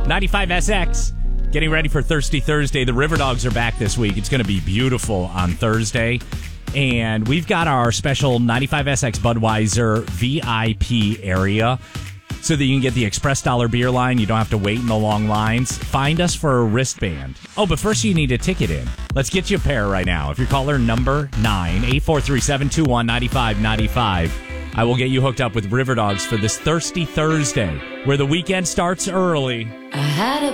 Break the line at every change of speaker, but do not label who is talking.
95SX. Getting ready for Thirsty Thursday. The River Dogs are back this week. It's going to be beautiful on Thursday. And we've got our special 95SX Budweiser VIP area so that you can get the Express Dollar beer line. You don't have to wait in the long lines. Find us for a wristband. Oh, but first you need a ticket in. Let's get you a pair right now. If you're caller number 9, 843-721-9595, I will get you hooked up with River Dogs for this Thirsty Thursday, where the weekend starts early.
I had a